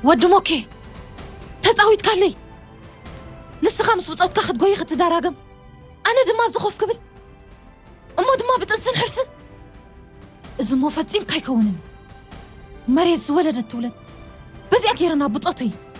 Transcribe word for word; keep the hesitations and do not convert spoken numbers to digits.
ودموكي تزاويت كالي نسخة مس بصوت كاخد قوي خد دراجم أنا دما بزخوف قبل أما دما بتأسن حرسن إذا ما فتيم كاي كونن مريض ولدت تولد بزي أكيرنا بطوتي